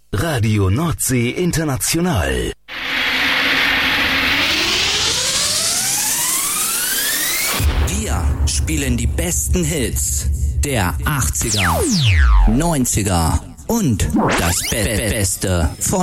Radio Nordsee International. Wir spielen die besten Hits der 80er, 90er und das Beste von